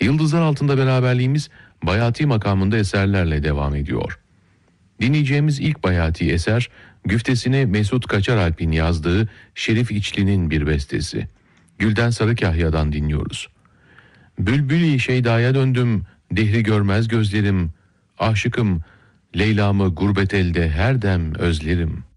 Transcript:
Yıldızlar altında beraberliğimiz Bayati makamında eserlerle devam ediyor. Dinleyeceğimiz ilk Bayati eser, güftesini Mesut Kaçaralp'in yazdığı Şerif İçli'nin bir bestesi. Gülden Sarıkahya'dan dinliyoruz. Bülbül-i Şeyda'ya döndüm, dehri görmez gözlerim, aşıkım, Leyla'mı gurbet elde her dem özlerim.